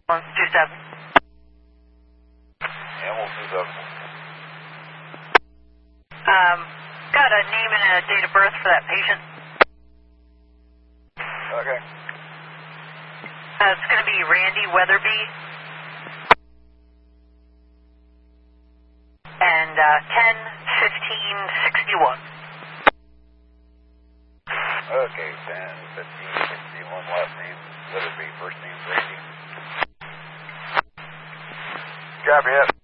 127. Animal 27. Got a name and a date of birth for that patient. Okay. It's going to be Randy Weatherby. And 10-15-61. Okay, 10-15-61, last name Weatherby, first name Randy. Copy it.